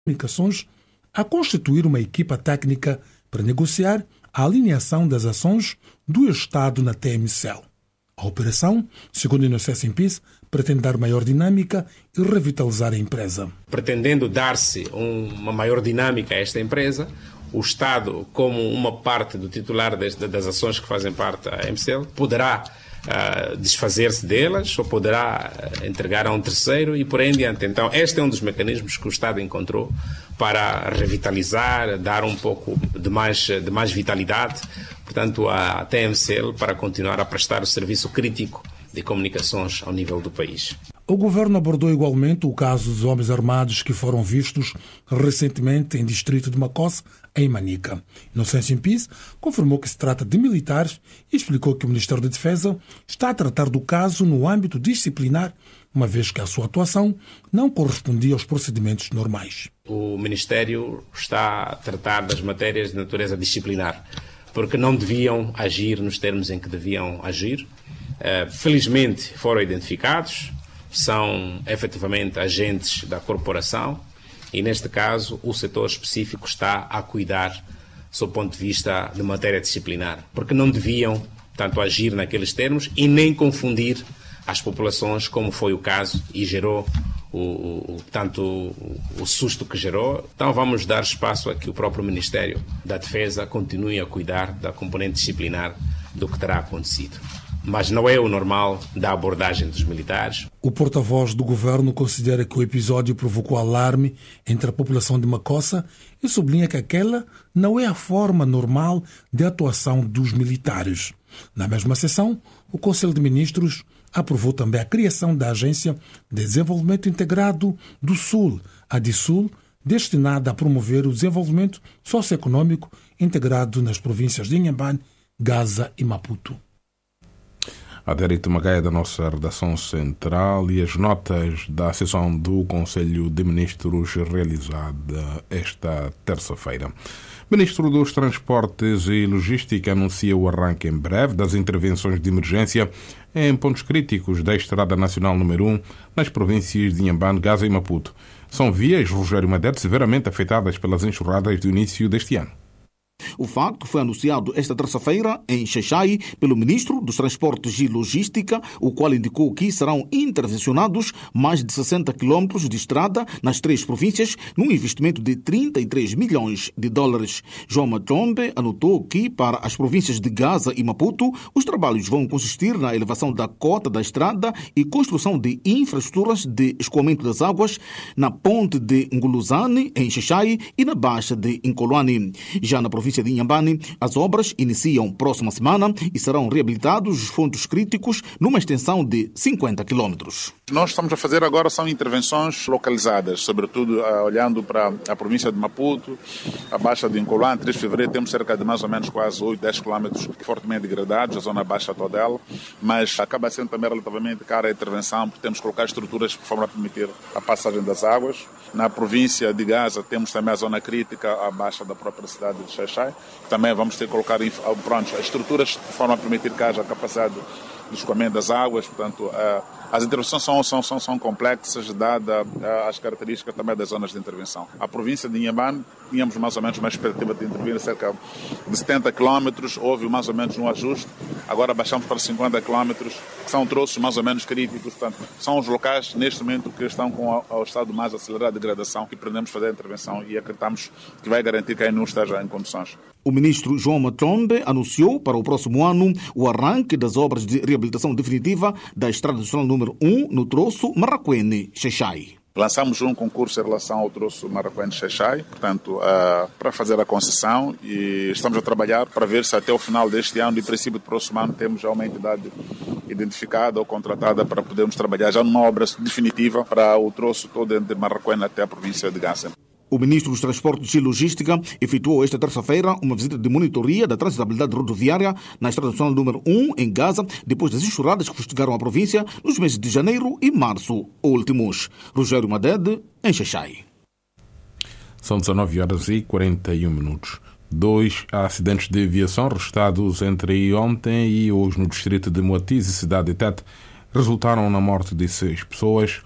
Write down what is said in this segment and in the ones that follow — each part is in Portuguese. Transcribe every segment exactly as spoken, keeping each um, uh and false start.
Comunicações a constituir uma equipa técnica para negociar a alinhação das ações do Estado na T M C L. A operação, segundo o Inocêncio Impis, pretende dar maior dinâmica e revitalizar a empresa. Pretendendo dar-se um, uma maior dinâmica a esta empresa, o Estado, como uma parte do titular deste, das ações que fazem parte da M C L, poderá uh, desfazer-se delas ou poderá uh, entregar a um terceiro e por aí em diante. Então, este é um dos mecanismos que o Estado encontrou para revitalizar, dar um pouco de mais, de mais vitalidade, portanto, à T M C L para continuar a prestar o serviço crítico de comunicações ao nível do país. O governo abordou igualmente o caso dos homens armados que foram vistos recentemente em distrito de Macossa, em Manica. Inocêncio Impis confirmou que se trata de militares e explicou que o Ministério da Defesa está a tratar do caso no âmbito disciplinar, uma vez que a sua atuação não correspondia aos procedimentos normais. O Ministério está a tratar das matérias de natureza disciplinar, porque não deviam agir nos termos em que deviam agir. Felizmente foram identificados, são efetivamente agentes da corporação e, neste caso, o setor específico está a cuidar do seu ponto de vista de matéria disciplinar, porque não deviam tanto agir naqueles termos e nem confundir as populações, como foi o caso, e gerou o, o, tanto o, o susto que gerou. Então vamos dar espaço a que o próprio Ministério da Defesa continue a cuidar da componente disciplinar do que terá acontecido. Mas não é o normal da abordagem dos militares. O porta-voz do governo considera que o episódio provocou alarme entre a população de Macossa e sublinha que aquela não é a forma normal de atuação dos militares. Na mesma sessão, o Conselho de Ministros aprovou também a criação da Agência de Desenvolvimento Integrado do Sul, a DISUL, destinada a promover o desenvolvimento socioeconômico integrado nas províncias de Inhambane, Gaza e Maputo. Adérito Magaia, da nossa redação central, e as notas da sessão do Conselho de Ministros realizada esta terça-feira. Ministro dos Transportes e Logística anuncia o arranque em breve das intervenções de emergência em pontos críticos da Estrada Nacional número um, nas províncias de Inhambane, Gaza e Maputo. São vias, Rogério Madede, severamente afetadas pelas enxurradas do início deste ano. O facto foi anunciado esta terça-feira em Xai-Xai pelo Ministro dos Transportes e Logística, o qual indicou que serão intervencionados mais de sessenta quilómetros de estrada nas três províncias, num investimento de trinta e três milhões de dólares. João Matombe anotou que, para as províncias de Gaza e Maputo, os trabalhos vão consistir na elevação da cota da estrada e construção de infraestruturas de escoamento das águas na ponte de Nguluzane, em Xai-Xai, e na Baixa de Incolwane. Já na província de Inhambane, as obras iniciam próxima semana e serão reabilitados os pontos críticos numa extensão de cinquenta quilómetros. Nós estamos a fazer agora são intervenções localizadas, sobretudo uh, olhando para a província de Maputo, a Baixa de Incolwane. três de fevereiro temos cerca de mais ou menos quase oito, dez quilómetros fortemente degradados, a zona baixa toda ela, mas acaba sendo também relativamente cara a intervenção, porque temos que colocar estruturas de forma a permitir a passagem das águas. Na província de Gaza temos também a zona crítica abaixo da própria cidade de Xai-Xai. Também vamos ter que colocar pronto, estruturas de forma a permitir que haja capacidade de escoamento das águas. Portanto, as intervenções são, são, são, são complexas, dadas as características também das zonas de intervenção. A província de Inhambane, tínhamos mais ou menos uma expectativa de intervir cerca de setenta quilómetros, houve mais ou menos um ajuste, agora baixamos para cinquenta quilómetros, que são troços mais ou menos críticos. Portanto, são os locais, neste momento, que estão com o estado mais acelerado de degradação, que pretendemos fazer a intervenção e acreditamos que vai garantir que aí não esteja em condições. O ministro João Matombe anunciou para o próximo ano o arranque das obras de reabilitação definitiva da Estrada Nacional número um no troço Marraquene-Xai-Xai. Lançamos um concurso em relação ao troço Marraquene-Xai-Xai, portanto, uh, para fazer a concessão, e estamos a trabalhar para ver se até o final deste ano, e princípio do próximo ano, temos já uma entidade identificada ou contratada para podermos trabalhar já numa obra definitiva para o troço todo de Marraquene até a província de Gaza. O ministro dos Transportes e Logística efetuou esta terça-feira uma visita de monitoria da transitabilidade rodoviária na Estrada Nacional número um, em Gaza, depois das enxurradas que fustigaram a província nos meses de janeiro e março últimos. Rogério Madede, em Xai-Xai. São dezanove horas e quarenta e um minutos. Dois acidentes de aviação registrados entre ontem e hoje no distrito de Moatize e cidade de Tete resultaram na morte de seis pessoas.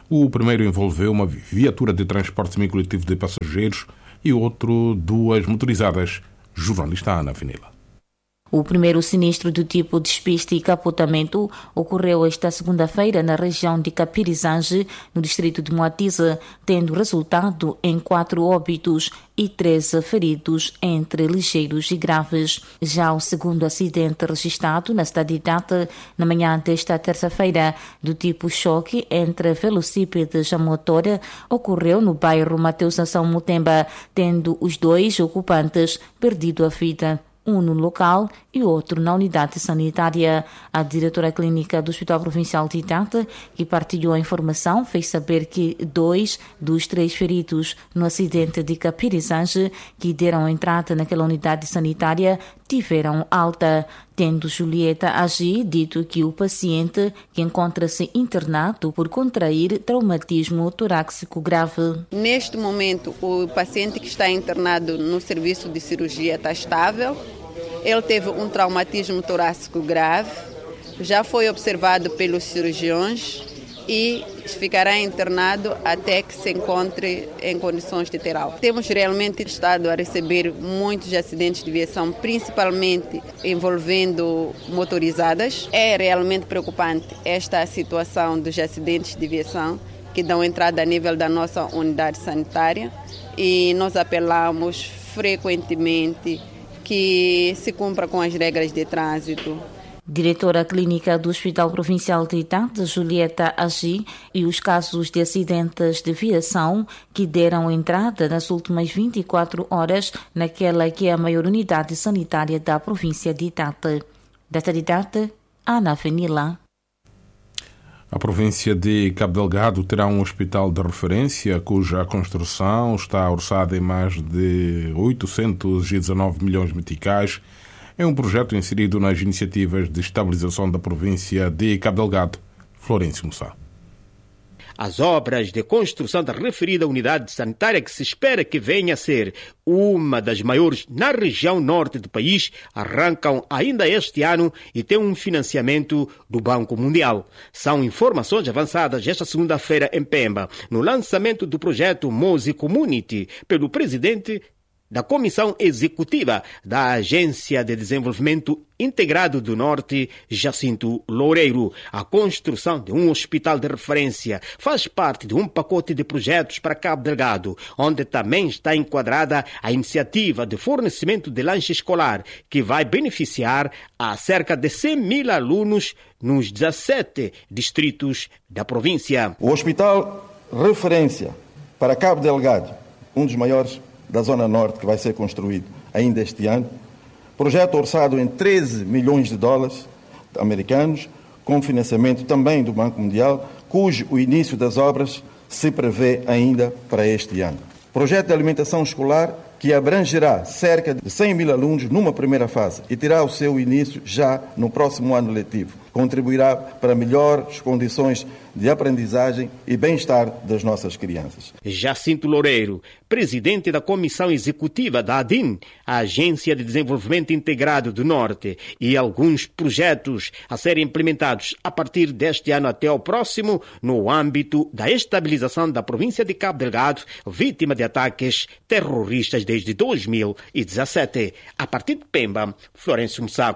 O primeiro envolveu uma viatura de transporte semi-coletivo de passageiros e outro duas motorizadas. Jornalista Ana Vinila. O primeiro sinistro do tipo despiste e capotamento ocorreu esta segunda-feira na região de Capirizange, no distrito de Moatize, tendo resultado em quatro óbitos e treze feridos, entre ligeiros e graves. Já o segundo acidente registrado na cidade de Tete, na manhã desta terça-feira, do tipo choque entre velocípedes a motor, ocorreu no bairro Mateus Nação Mutemba, tendo os dois ocupantes perdido a vida. Um no local e outro na unidade sanitária. A diretora clínica do Hospital Provincial de Tete, que partilhou a informação, fez saber que dois dos três feridos no acidente de Capirizange, que deram entrada naquela unidade sanitária, tiveram alta, tendo Julieta Agi dito que o paciente, que encontra-se internado por contrair traumatismo torácico grave. Neste momento, o paciente que está internado no serviço de cirurgia está estável. Ele teve um traumatismo torácico grave, já foi observado pelos cirurgiões e ficará internado até que se encontre em condições de ter alta. Temos realmente estado a receber muitos acidentes de viação, principalmente envolvendo motorizadas. É realmente preocupante esta situação dos acidentes de viação que dão entrada a nível da nossa unidade sanitária e nós apelamos frequentemente que se cumpra com as regras de trânsito. Diretora clínica do Hospital Provincial de Tete, Julieta Agi, e os casos de acidentes de viação que deram entrada nas últimas vinte e quatro horas naquela que é a maior unidade sanitária da província de Tete. Desta de Tete, Ana Vinila. A província de Cabo Delgado terá um hospital de referência cuja construção está orçada em mais de oitocentos e dezanove milhões de meticais. É um projeto inserido nas iniciativas de estabilização da província de Cabo Delgado. Florencio Mussá. As obras de construção da referida unidade sanitária, que se espera que venha a ser uma das maiores na região norte do país, arrancam ainda este ano e têm um financiamento do Banco Mundial. São informações avançadas esta segunda-feira em Pemba, no lançamento do projeto Mozi Community, pelo presidente da Comissão Executiva da Agência de Desenvolvimento Integrado do Norte, Jacinto Loureiro. A construção de um hospital de referência faz parte de um pacote de projetos para Cabo Delgado, onde também está enquadrada a iniciativa de fornecimento de lanche escolar, que vai beneficiar a cerca de cem mil alunos nos dezassete distritos da província. O hospital referência para Cabo Delgado, um dos maiores da Zona Norte, que vai ser construído ainda este ano. Projeto orçado em treze milhões de dólares americanos, com financiamento também do Banco Mundial, cujo o início das obras se prevê ainda para este ano. Projeto de alimentação escolar que abrangerá cerca de cem mil alunos numa primeira fase e terá o seu início já no próximo ano letivo. Contribuirá para melhores condições de aprendizagem e bem-estar das nossas crianças. Jacinto Loureiro, presidente da Comissão Executiva da ADIN, a Agência de Desenvolvimento Integrado do Norte, e alguns projetos a serem implementados a partir deste ano até ao próximo, no âmbito da estabilização da província de Cabo Delgado, vítima de ataques terroristas desde dois mil e dezassete. A partir de Pemba, Florencio Mussá.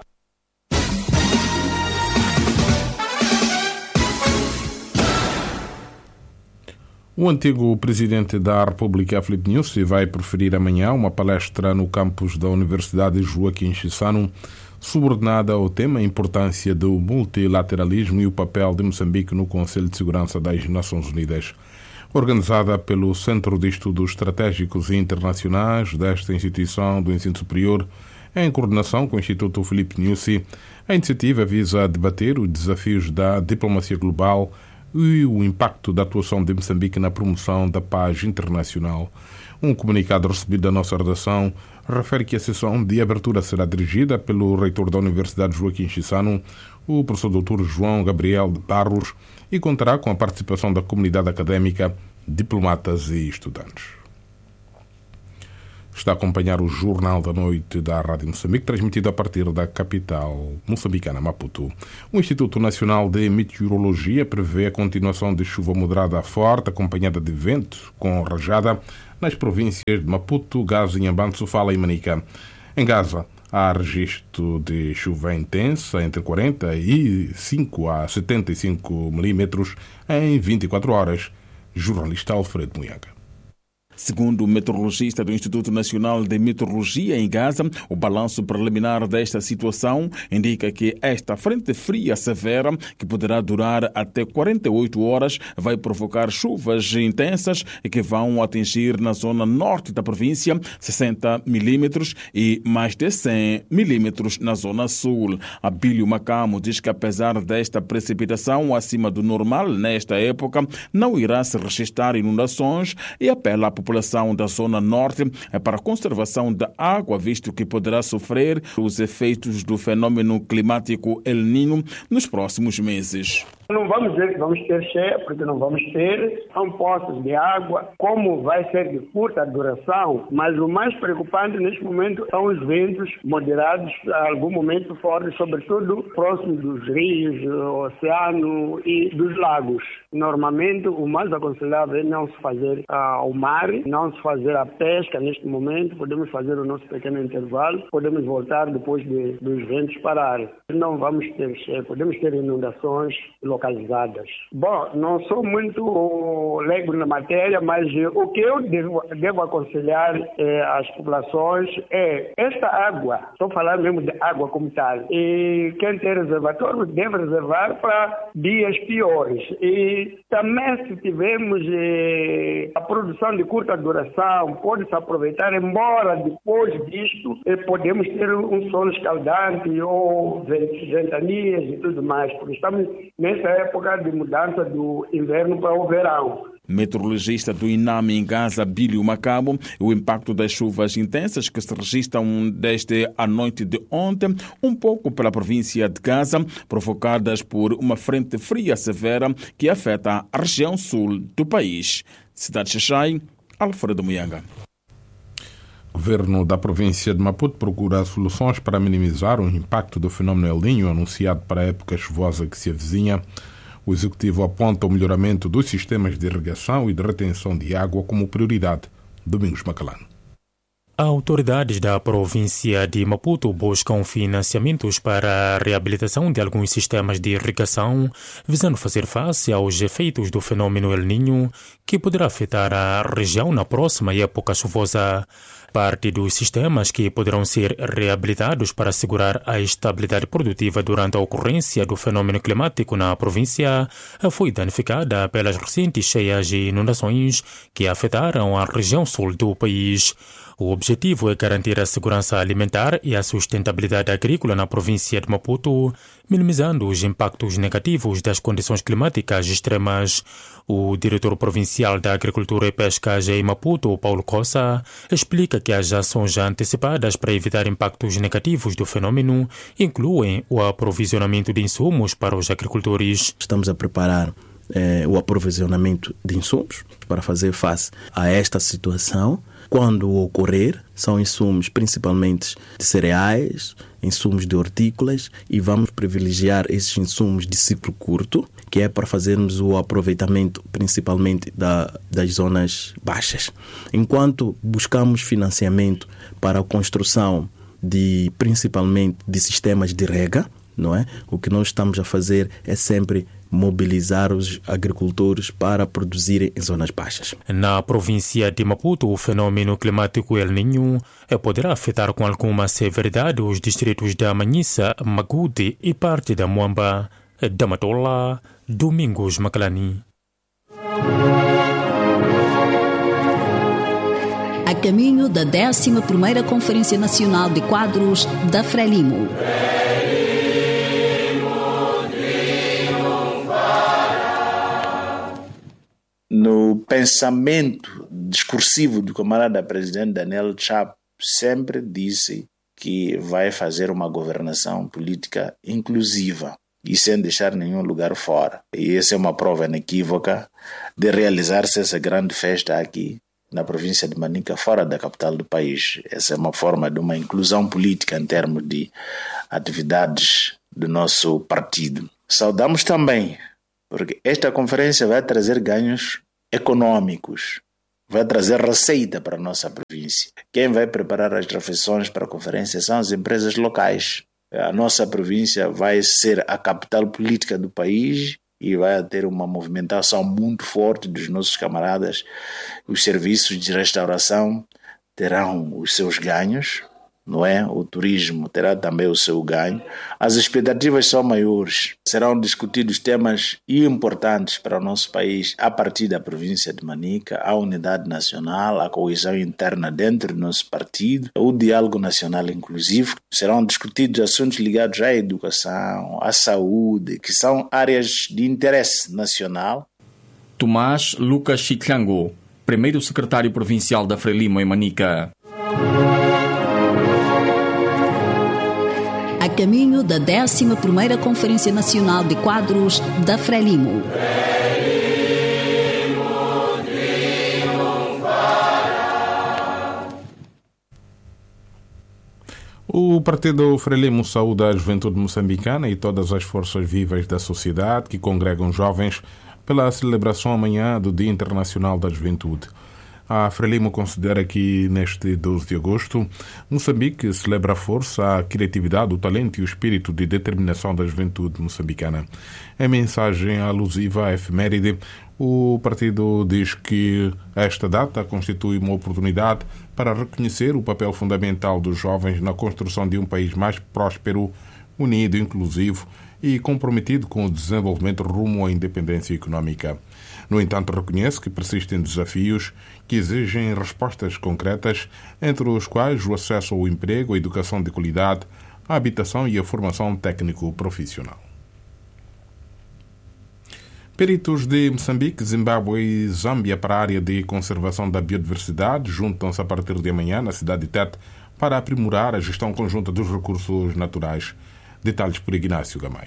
O antigo presidente da República, Filipe Nyusi, vai proferir amanhã uma palestra no campus da Universidade Joaquim Chissano, subordinada ao tema Importância do Multilateralismo e o papel de Moçambique no Conselho de Segurança das Nações Unidas. Organizada pelo Centro de Estudos Estratégicos e Internacionais desta instituição do ensino superior, em coordenação com o Instituto Filipe Nyusi, a iniciativa visa debater os desafios da diplomacia global e o impacto da atuação de Moçambique na promoção da paz internacional. Um comunicado recebido da nossa redação refere que a sessão de abertura será dirigida pelo reitor da Universidade Joaquim Chissano, o professor doutor João Gabriel de Barros, e contará com a participação da comunidade académica, diplomatas e estudantes. Está a acompanhar o Jornal da Noite da Rádio Moçambique, transmitido a partir da capital moçambicana, Maputo. O Instituto Nacional de Meteorologia prevê a continuação de chuva moderada a forte, acompanhada de vento com rajada, nas províncias de Maputo, Gaza, Inhambane, Sofala e Manica. Em Gaza, há registro de chuva intensa entre quarenta e cinco a setenta e cinco milímetros em vinte e quatro horas. Jornalista Alfredo Muyanga. Segundo o meteorologista do Instituto Nacional de Meteorologia em Gaza, o balanço preliminar desta situação indica que esta frente fria severa, que poderá durar até quarenta e oito horas, vai provocar chuvas intensas que vão atingir na zona norte da província sessenta milímetros e mais de cem milímetros na zona sul. Abílio Macamo diz que apesar desta precipitação acima do normal nesta época, não irá se registrar inundações e apela à população da zona norte para a conservação da água, visto que poderá sofrer os efeitos do fenômeno climático El Niño nos próximos meses. Não vamos dizer que vamos ter cheia, porque não vamos ter. São poços de água, como vai ser de curta duração, mas o mais preocupante neste momento são os ventos moderados, a algum momento fortes, sobretudo próximo dos rios, do oceano e dos lagos. Normalmente, o mais aconselhável é não se fazer ao mar, não se fazer a pesca neste momento. Podemos fazer o nosso pequeno intervalo, podemos voltar depois de, dos ventos pararem. Não vamos ter cheia, podemos ter inundações localizadas. Bom, não sou muito leigo na matéria, mas o que eu devo, devo aconselhar eh, às populações é esta água, estou falando mesmo de água como tal, e quem tem reservatório deve reservar para dias piores. E também, se tivermos eh, a produção de curta duração, pode-se aproveitar, embora depois disto eh, podemos ter um sol escaldante ou ventanias e tudo mais, porque estamos nessa época de mudança do inverno para o verão. Meteorologista do INAME em Gaza, Bílio Macabo, o impacto das chuvas intensas que se registram desde a noite de ontem, um pouco pela província de Gaza, provocadas por uma frente fria severa que afeta a região sul do país. Cidade de Xai, Alfredo Muyanga. O governo da província de Maputo procura soluções para minimizar o impacto do fenômeno El Niño anunciado para a época chuvosa que se avizinha. O executivo aponta o melhoramento dos sistemas de irrigação e de retenção de água como prioridade. Domingos Macalano. Autoridades da província de Maputo buscam financiamentos para a reabilitação de alguns sistemas de irrigação, visando fazer face aos efeitos do fenômeno El Niño, que poderá afetar a região na próxima época chuvosa. Parte dos sistemas que poderão ser reabilitados para assegurar a estabilidade produtiva durante a ocorrência do fenômeno climático na província foi danificada pelas recentes cheias e inundações que afetaram a região sul do país. O objetivo é garantir a segurança alimentar e a sustentabilidade agrícola na província de Maputo, minimizando os impactos negativos das condições climáticas extremas. O diretor provincial da Agricultura e Pesca em Maputo, Paulo Cossa, explica que as ações antecipadas para evitar impactos negativos do fenômeno incluem o aprovisionamento de insumos para os agricultores. Estamos a preparar eh, o aprovisionamento de insumos para fazer face a esta situação. Quando ocorrer, são insumos principalmente de cereais, insumos de hortícolas, e vamos privilegiar esses insumos de ciclo curto, que é para fazermos o aproveitamento principalmente da, das zonas baixas. Enquanto buscamos financiamento para a construção de principalmente de sistemas de rega, não é? O que nós estamos a fazer é sempre mobilizar os agricultores para produzirem em zonas baixas. Na província de Maputo, o fenômeno climático El Niño poderá afetar com alguma severidade os distritos da Manhissa, Magude e parte da Muamba. Da Matola, Domingos Macalani. A caminho da décima primeira Conferência Nacional de Quadros da Frelimo. No pensamento discursivo do camarada presidente Daniel Chapo, sempre disse que vai fazer uma governação política inclusiva e sem deixar nenhum lugar fora. E essa é uma prova inequívoca de realizar-se essa grande festa aqui, na província de Manica, fora da capital do país. Essa é uma forma de uma inclusão política em termos de atividades do nosso partido. Saudamos também, porque esta conferência vai trazer ganhos econômicos, vai trazer receita para a nossa província. Quem vai preparar as refeições para a conferência são as empresas locais. A nossa província vai ser a capital política do país e vai ter uma movimentação muito forte dos nossos camaradas. Os serviços de restauração terão os seus ganhos, não é? O turismo terá também o seu ganho. As expectativas são maiores. Serão discutidos temas importantes para o nosso país a partir da província de Manica, a unidade nacional, a coesão interna dentro do nosso partido, o diálogo nacional inclusivo. Serão discutidos assuntos ligados à educação, à saúde, que são áreas de interesse nacional. Tomás Lucas Chitlango, primeiro secretário provincial da Frelimo em Manica. A caminho da décima primeira Conferência Nacional de Quadros da Frelimo. O Partido Frelimo saúda a juventude moçambicana e todas as forças vivas da sociedade que congregam jovens pela celebração amanhã do Dia Internacional da Juventude. A Frelimo considera que, neste doze de agosto, Moçambique celebra a força, a criatividade, o talento e o espírito de determinação da juventude moçambicana. Em mensagem alusiva à efeméride, o partido diz que esta data constitui uma oportunidade para reconhecer o papel fundamental dos jovens na construção de um país mais próspero, unido, inclusivo e comprometido com o desenvolvimento rumo à independência económica. No entanto, reconhece que persistem desafios que exigem respostas concretas, entre os quais o acesso ao emprego, a educação de qualidade, a habitação e a formação técnico-profissional. Peritos de Moçambique, Zimbábue e Zâmbia para a área de conservação da biodiversidade juntam-se a partir de amanhã na cidade de Tete para aprimorar a gestão conjunta dos recursos naturais. Detalhes por Ignácio Gamay.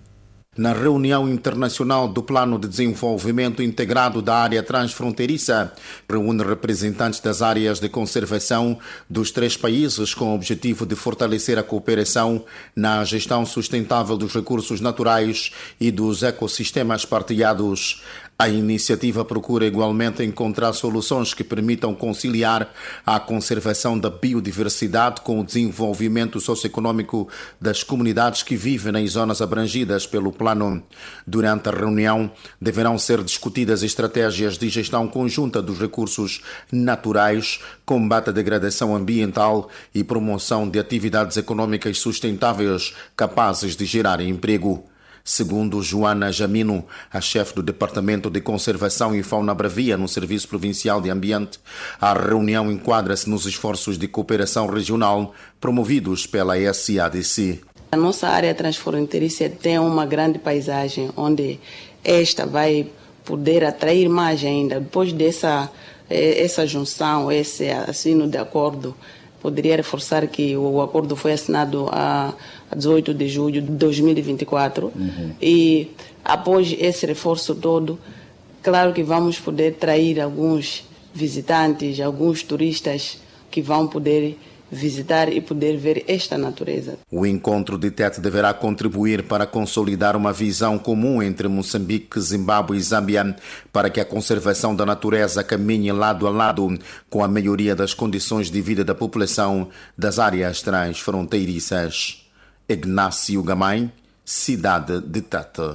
Na reunião internacional do Plano de Desenvolvimento Integrado da Área Transfronteiriça, reúne representantes das áreas de conservação dos três países com o objetivo de fortalecer a cooperação na gestão sustentável dos recursos naturais e dos ecossistemas partilhados. A iniciativa procura igualmente encontrar soluções que permitam conciliar a conservação da biodiversidade com o desenvolvimento socioeconômico das comunidades que vivem nas zonas abrangidas pelo plano. Durante a reunião, deverão ser discutidas estratégias de gestão conjunta dos recursos naturais, combate à degradação ambiental e promoção de atividades econômicas sustentáveis capazes de gerar emprego. Segundo Joana Jamino, a chefe do Departamento de Conservação e Fauna Bravia no Serviço Provincial de Ambiente, a reunião enquadra-se nos esforços de cooperação regional promovidos pela S A D C. A nossa área transfronteiriça tem uma grande paisagem, onde esta vai poder atrair mais ainda. Depois dessa essa junção, esse assino de acordo, poderia reforçar que o acordo foi assinado a dezoito de julho de dois mil e vinte e quatro. Uhum. E após esse reforço todo, claro que vamos poder atrair alguns visitantes, alguns turistas que vão poder visitar e poder ver esta natureza. O encontro de Tete deverá contribuir para consolidar uma visão comum entre Moçambique, Zimbábue e Zâmbia para que a conservação da natureza caminhe lado a lado com a melhoria das condições de vida da população das áreas transfronteiriças. Ignácio Gamay, cidade de Tete.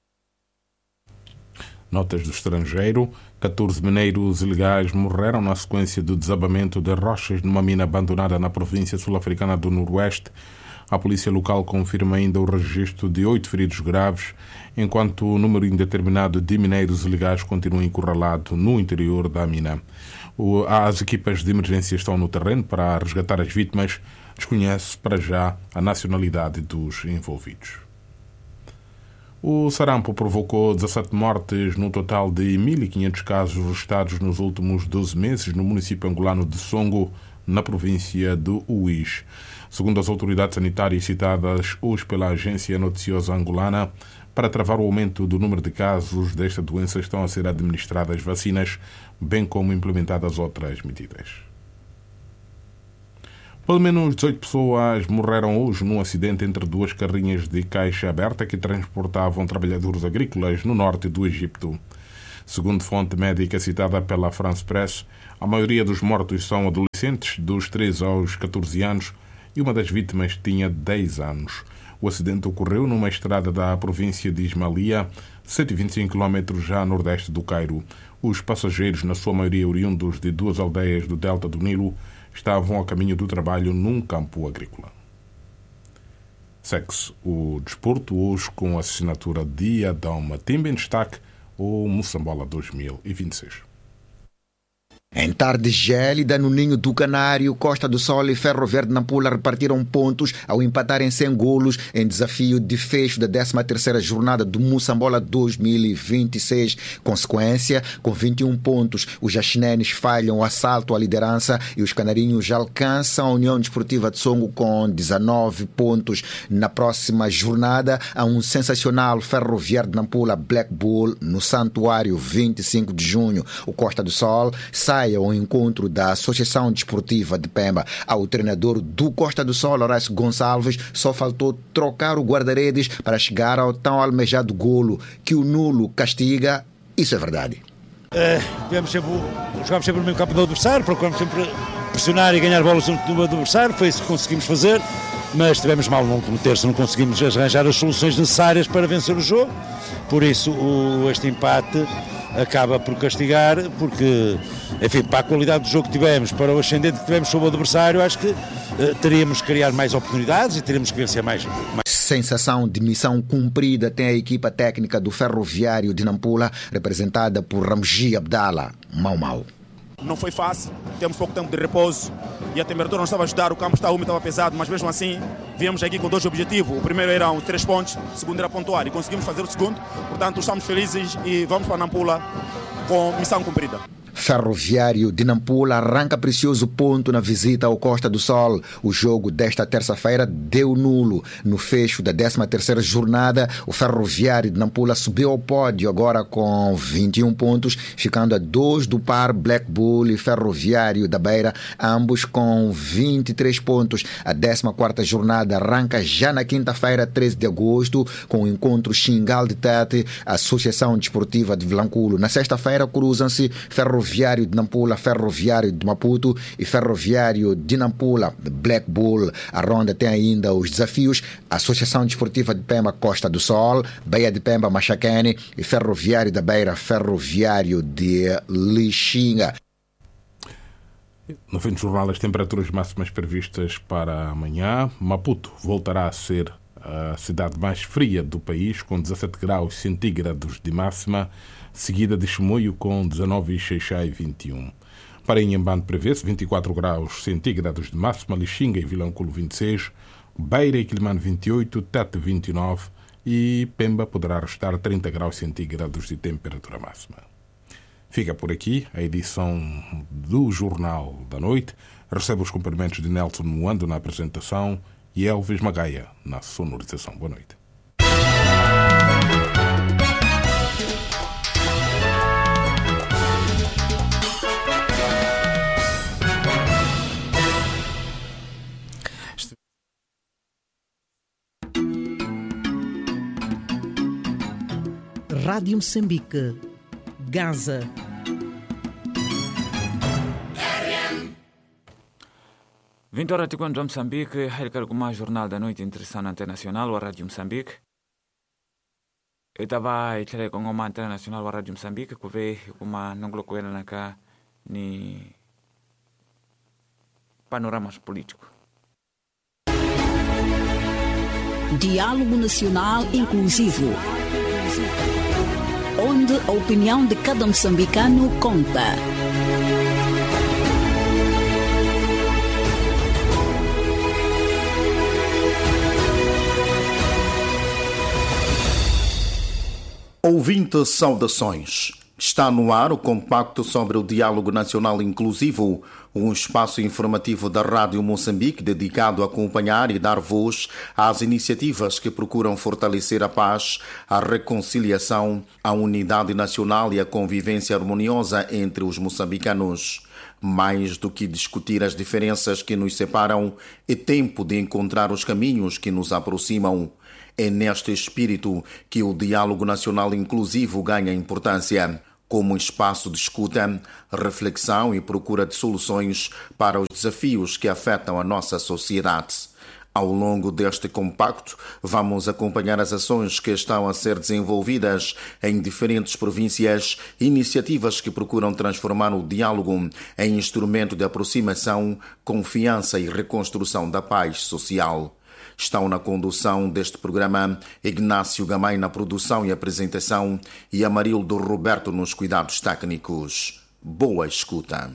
Notas do estrangeiro. catorze mineiros ilegais morreram na sequência do desabamento de rochas numa mina abandonada na província sul-africana do Noroeste. A polícia local confirma ainda o registro de oito feridos graves, enquanto o número indeterminado de mineiros ilegais continua encurralado no interior da mina. As equipas de emergência estão no terreno para resgatar as vítimas. Desconhece para já a nacionalidade dos envolvidos. O sarampo provocou dezassete mortes no total de mil e quinhentos casos registrados nos últimos doze meses no município angolano de Songo, na província do Uís. Segundo as autoridades sanitárias citadas hoje pela agência noticiosa angolana, para travar o aumento do número de casos desta doença estão a ser administradas vacinas, bem como implementadas outras medidas. Pelo menos dezoito pessoas morreram hoje num acidente entre duas carrinhas de caixa aberta que transportavam trabalhadores agrícolas no norte do Egito. Segundo fonte médica citada pela France Press, a maioria dos mortos são adolescentes dos treze aos catorze anos e uma das vítimas tinha dez anos. O acidente ocorreu numa estrada da província de Ismailia, cento e vinte e cinco quilómetros já a nordeste do Cairo. Os passageiros, na sua maioria oriundos de duas aldeias do delta do Nilo, estavam a caminho do trabalho num campo agrícola. Segue-se o desporto hoje com a assinatura de Adão Matimba em destaque, o Moçambola dois mil e vinte e seis. Em tarde gélida, no Ninho do Canário, Costa do Sol e Ferro Verde Nampula repartiram pontos ao empatarem sem golos em desafio de fecho da décima terceira jornada do Moçambola dois mil e vinte e seis. Consequência, com vinte e um pontos, os jaxinenes falham o assalto à liderança e os canarinhos alcançam a União Desportiva de Songo com dezanove pontos. Na próxima jornada, há um sensacional Ferro Verde Nampula Black Bull no Santuário, vinte e cinco de junho. O Costa do Sol sai ao encontro da Associação Desportiva de Pemba. Ao treinador do Costa do Sol, Horácio Gonçalves, só faltou trocar o guarda-redes para chegar ao tão almejado golo que o nulo castiga. Isso é verdade. É, sempre, jogamos sempre no meio campo do adversário, procuramos sempre pressionar e ganhar bolas no adversário, foi isso que conseguimos fazer, mas estivemos mal no último terço, não conseguimos arranjar as soluções necessárias para vencer o jogo, por isso o, este empate acaba por castigar, porque, enfim, para a qualidade do jogo que tivemos, para o ascendente que tivemos sobre o adversário, acho que eh, teríamos que criar mais oportunidades e teríamos que vencer mais, mais. Sensação de missão cumprida tem a equipa técnica do Ferroviário de Nampula, representada por Ramji Abdala, Mau Mau. Não foi fácil, temos pouco tempo de repouso e a temperatura não estava a ajudar, o campo estava úmido, estava pesado, mas mesmo assim viemos aqui com dois objetivos. O primeiro era os três pontos, o segundo era pontuar e conseguimos fazer o segundo. Portanto, estamos felizes e vamos para Nampula com missão cumprida. Ferroviário de Nampula arranca precioso ponto na visita ao Costa do Sol. O jogo desta terça-feira deu nulo. No fecho da décima terceira jornada, o Ferroviário de Nampula subiu ao pódio agora com vinte e um pontos, ficando a dois do par Black Bull e Ferroviário da Beira, ambos com vinte e três pontos. A décima quarta jornada arranca já na quinta-feira, treze de agosto, com o encontro Xingal de Tete, Associação Desportiva de Vilanculo. Na sexta-feira cruzam-se Ferroviário Ferroviário de Nampula, Ferroviário de Maputo e Ferroviário de Nampula, Black Bull. A ronda tem ainda os desafios: Associação Desportiva de Pemba, Costa do Sol, Baía de Pemba, Machacane e Ferroviário da Beira, Ferroviário de Lixinga. No fim do jornal, as temperaturas máximas previstas para amanhã. Maputo voltará a ser a cidade mais fria do país, com dezassete graus centígrados de máxima, seguida de Chimoio com dezanove e Xai-Xai vinte e um. Para Inhambane prevê-se vinte e quatro graus centígrados de máxima, Lixinga e Vilanculo vinte e seis, Beira e Quilimane vinte e oito, Tete vinte e nove e Pemba poderá restar trinta graus centígrados de temperatura máxima. Fica por aqui a edição do Jornal da Noite. Recebe os cumprimentos de Nelson Moando na apresentação e Elvis Magaia na sonorização. Boa noite. Rádio Moçambique, Gaza. vinte horas de quando Moçambique, Helicar com mais Jornal da Noite interessante na Internacional, a Rádio Moçambique. Eu estava a ir com uma internacional, a Rádio Moçambique, que veio com uma não colocou na cá ni panoramas político. Diálogo Nacional Inclusivo, onde a opinião de cada moçambicano conta. Ouvinte, saudações. Está no ar o compacto sobre o Diálogo Nacional Inclusivo, um espaço informativo da Rádio Moçambique dedicado a acompanhar e dar voz às iniciativas que procuram fortalecer a paz, a reconciliação, a unidade nacional e a convivência harmoniosa entre os moçambicanos. Mais do que discutir as diferenças que nos separam, é tempo de encontrar os caminhos que nos aproximam. É neste espírito que o Diálogo Nacional Inclusivo ganha importância, como espaço de escuta, reflexão e procura de soluções para os desafios que afetam a nossa sociedade. Ao longo deste compacto, vamos acompanhar as ações que estão a ser desenvolvidas em diferentes províncias, iniciativas que procuram transformar o diálogo em instrumento de aproximação, confiança e reconstrução da paz social. Estão na condução deste programa Ignácio Gamay na produção e apresentação e Amarildo Roberto nos cuidados técnicos. Boa escuta.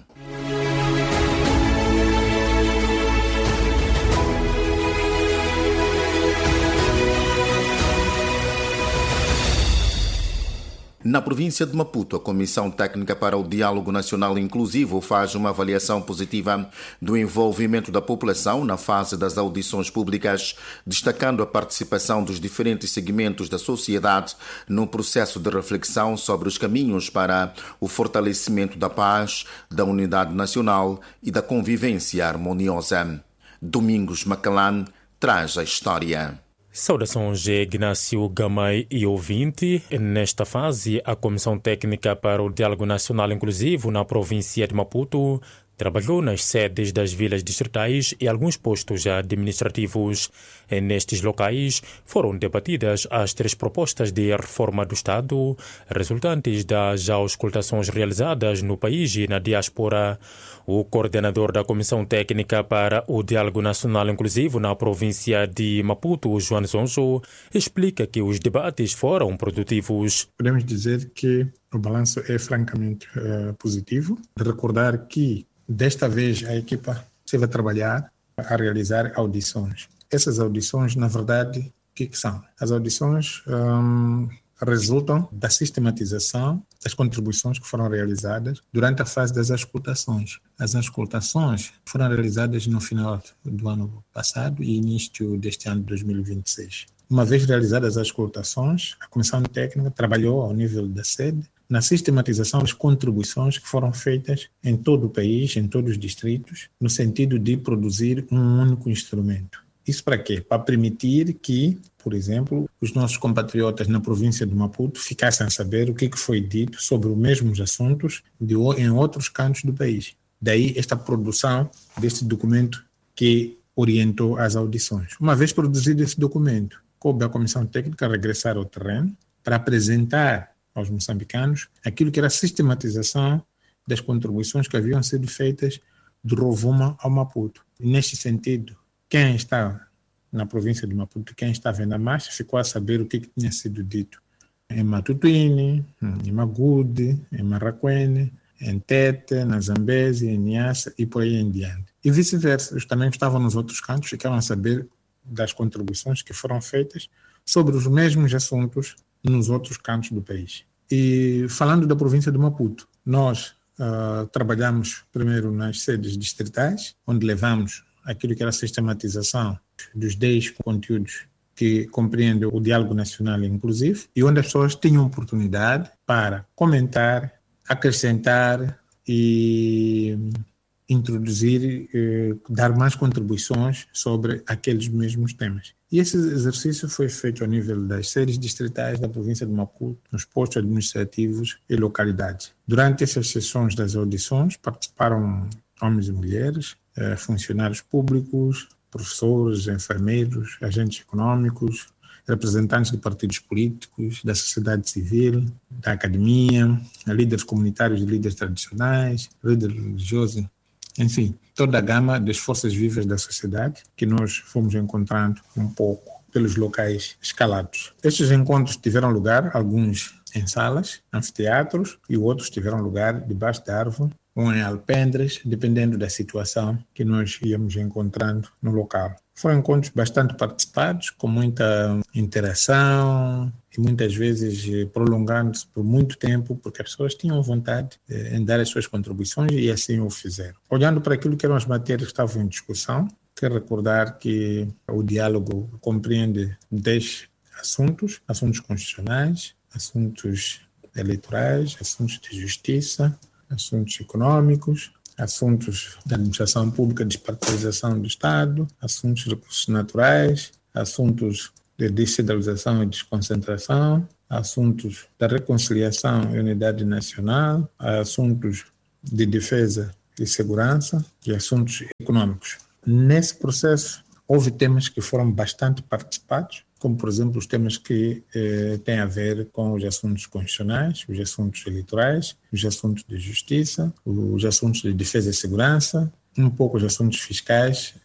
Na província de Maputo, a Comissão Técnica para o Diálogo Nacional Inclusivo faz uma avaliação positiva do envolvimento da população na fase das audições públicas, destacando a participação dos diferentes segmentos da sociedade no processo de reflexão sobre os caminhos para o fortalecimento da paz, da unidade nacional e da convivência harmoniosa. Domingos Macalán traz a história. Saudações, Ignácio Gamay e ouvinte. Nesta fase, a Comissão Técnica para o Diálogo Nacional Inclusivo na província de Maputo trabalhou nas sedes das vilas distritais e alguns postos administrativos. Nestes locais foram debatidas as três propostas de reforma do Estado, resultantes das auscultações realizadas no país e na diáspora. O coordenador da Comissão Técnica para o Diálogo Nacional Inclusivo na província de Maputo, João Zonzo, explica que os debates foram produtivos. Podemos dizer que o balanço é francamente uh, positivo. Recordar que desta vez a equipa se vai trabalhar a realizar audições. Essas audições, na verdade, o que, que são? As audições um, resultam da sistematização das contribuições que foram realizadas durante a fase das auscultações. As auscultações foram realizadas no final do ano passado e início deste ano de dois mil e vinte e seis. Uma vez realizadas as auscultações, a Comissão Técnica trabalhou ao nível da sede na sistematização das contribuições que foram feitas em todo o país, em todos os distritos, no sentido de produzir um único instrumento. Isso para quê? Para permitir que, por exemplo, os nossos compatriotas na província de Maputo ficassem a saber o que foi dito sobre os mesmos assuntos de, em outros cantos do país. Daí esta produção deste documento que orientou as audições. Uma vez produzido esse documento, coube à Comissão Técnica regressar ao terreno para apresentar aos moçambicanos aquilo que era a sistematização das contribuições que haviam sido feitas do Rovuma ao Maputo. E neste sentido, quem está na província de Maputo, quem estava na marcha, ficou a saber o que, que tinha sido dito em Matutuine, em Magude, em Marraquene, em Tete, na Zambésia, em Niassa e por aí em diante. E vice-versa, os também que estavam nos outros cantos ficaram a saber das contribuições que foram feitas sobre os mesmos assuntos nos outros cantos do país. E falando da província de Maputo, nós uh, trabalhamos primeiro nas sedes distritais, onde levamos aquilo que era a sistematização dos dez conteúdos que compreendem o diálogo nacional inclusivo e onde as pessoas tinham oportunidade para comentar, acrescentar e introduzir, eh, dar mais contribuições sobre aqueles mesmos temas. E esse exercício foi feito ao nível das sedes distritais da província de Maputo, nos postos administrativos e localidades. Durante essas sessões das audições participaram homens e mulheres, eh, funcionários públicos, professores, enfermeiros, agentes econômicos, representantes de partidos políticos, da sociedade civil, da academia, líderes comunitários e líderes tradicionais, líderes religiosos, enfim, toda a gama das forças vivas da sociedade que nós fomos encontrando um pouco pelos locais escalados. Estes encontros tiveram lugar, alguns em salas, anfiteatros, e outros tiveram lugar debaixo da árvore ou em alpendres, dependendo da situação que nós íamos encontrando no local. Foram encontros bastante participados, com muita interação e muitas vezes prolongando-se por muito tempo, porque as pessoas tinham vontade em dar as suas contribuições e assim o fizeram. Olhando para aquilo que eram as matérias que estavam em discussão, quero recordar que o diálogo compreende dez assuntos, assuntos constitucionais, assuntos eleitorais, assuntos de justiça, assuntos econômicos, assuntos da administração pública, despartidarização do Estado, assuntos de recursos naturais, assuntos de descentralização e desconcentração, assuntos da reconciliação e unidade nacional, assuntos de defesa e segurança e assuntos econômicos. Nesse processo, houve temas que foram bastante participados, como, por exemplo, os temas que eh, têm a ver com os assuntos constitucionais, os assuntos eleitorais, os assuntos de justiça, os assuntos de defesa e segurança, um pouco os assuntos fiscais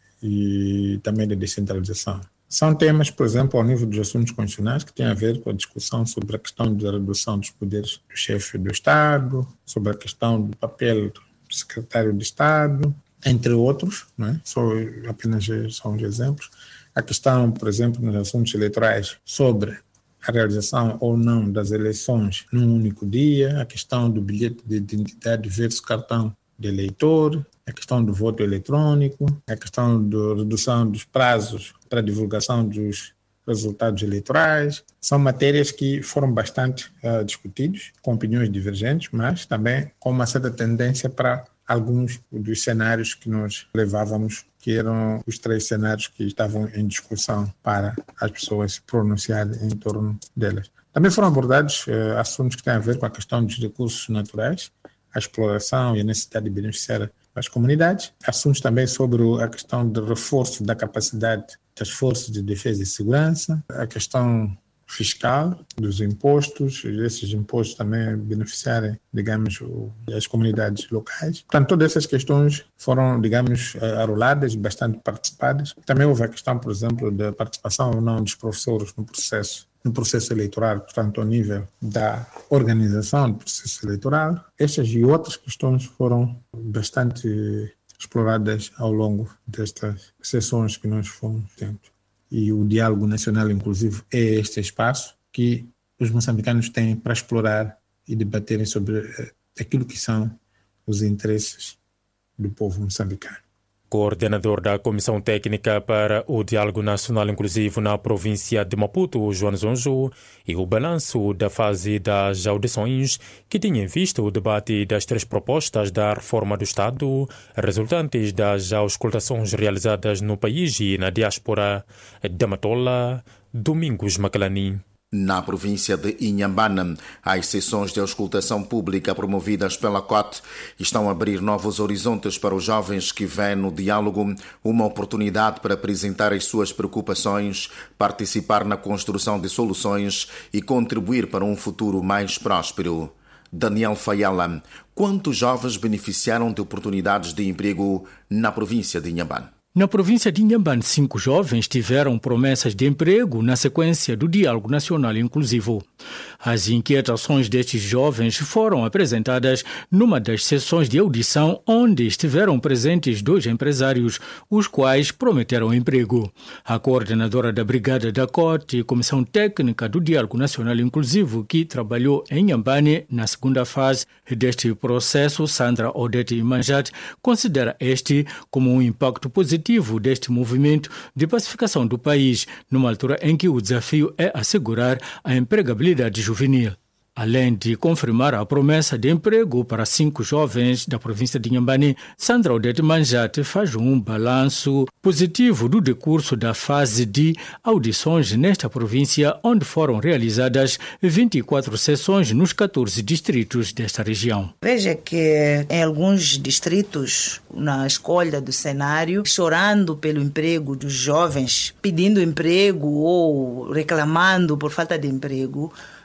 e também de descentralização. São temas, por exemplo, ao nível dos assuntos constitucionais, que têm a ver com a discussão sobre a questão da redução dos poderes do chefe do Estado, sobre a questão do papel do secretário de Estado, entre outros, não é? Só apenas são uns exemplos. A questão, por exemplo, nos assuntos eleitorais, sobre a realização ou não das eleições num único dia, a questão do bilhete de identidade versus cartão de eleitor, a questão do voto eletrônico, a questão da redução dos prazos para a divulgação dos resultados eleitorais. São matérias que foram bastante uh, discutidas, com opiniões divergentes, mas também com uma certa tendência para alguns dos cenários que nós levávamos, que eram os três cenários que estavam em discussão para as pessoas se pronunciarem em torno delas. Também foram abordados uh, assuntos que têm a ver com a questão dos recursos naturais, a exploração e a necessidade de beneficiar as comunidades. Assuntos também sobre a questão do reforço da capacidade das forças de defesa e segurança, a questão fiscal dos impostos, esses impostos também beneficiarem, digamos, as comunidades locais. Portanto, todas essas questões foram, digamos, arroladas, bastante participadas. Também houve a questão, por exemplo, da participação ou não dos professores no processo no processo eleitoral, portanto, ao nível da organização do processo eleitoral. Estas e outras questões foram bastante exploradas ao longo destas sessões que nós fomos tendo. E o diálogo nacional, inclusive, é este espaço que os moçambicanos têm para explorar e debaterem sobre aquilo que são os interesses do povo moçambicano. Coordenador da Comissão Técnica para o Diálogo Nacional Inclusivo na província de Maputo, João Zonjo, e o balanço da fase das audições, que tinha em vista o debate das três propostas da reforma do Estado, resultantes das auscultações realizadas no país e na diáspora da Matola, Domingos Macalani. Na província de Inhambane, as sessões de auscultação pública promovidas pela C O T estão a abrir novos horizontes para os jovens que veem no diálogo uma oportunidade para apresentar as suas preocupações, participar na construção de soluções e contribuir para um futuro mais próspero. Daniel Fayala, quantos jovens beneficiaram de oportunidades de emprego na província de Inhambane? Na província de Inhambane, cinco jovens tiveram promessas de emprego na sequência do Diálogo Nacional Inclusivo. As inquietações destes jovens foram apresentadas numa das sessões de audição onde estiveram presentes dois empresários, os quais prometeram emprego. A coordenadora da Brigada da C O T e Comissão Técnica do Diálogo Nacional Inclusivo, que trabalhou em Inhambane na segunda fase deste processo, Sandra Odete Manjat, considera este como um impacto positivo deste movimento de pacificação do país, numa altura em que o desafio é assegurar a empregabilidade juvenil. Além de confirmar a promessa de emprego para cinco jovens da província de Inhambane, Sandra Odete Manjate faz um balanço positivo do decurso da fase de audições nesta província, onde foram realizadas vinte e quatro sessões nos catorze distritos desta região. Veja que em alguns distritos, na escolha do cenário, chorando pelo emprego dos jovens, pedindo emprego ou reclamando por falta de emprego,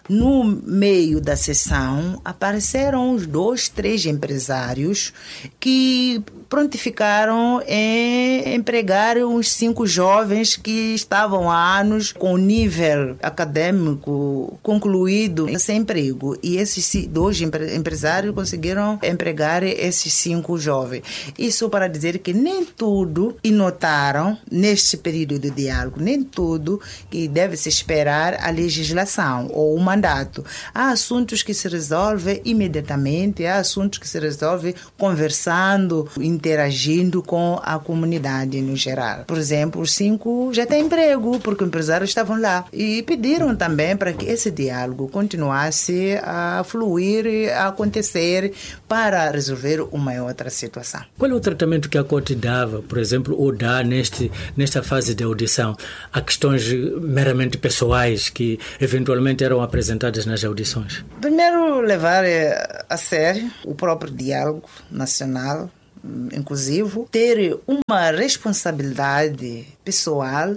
No meio da sessão, apareceram uns dois, três empresários que prontificaram em empregar uns cinco jovens que estavam há anos com nível acadêmico concluído sem emprego. E esses dois empresários conseguiram empregar esses cinco jovens. Isso para dizer que nem tudo, e notaram neste período de diálogo, nem tudo que deve se esperar a legislação ou uma mandato. Há assuntos que se resolvem imediatamente, há assuntos que se resolvem conversando, interagindo com a comunidade no geral. Por exemplo, os cinco já têm emprego, porque os empresários estavam lá. E pediram também para que esse diálogo continuasse a fluir, a acontecer, para resolver uma outra situação. Qual é o tratamento que a Corte dava, por exemplo, ou dá neste, nesta fase de audição, a questões meramente pessoais que eventualmente eram apresentadas apresentadas nas audições? Primeiro, levar a sério o próprio diálogo nacional inclusivo, ter uma responsabilidade pessoal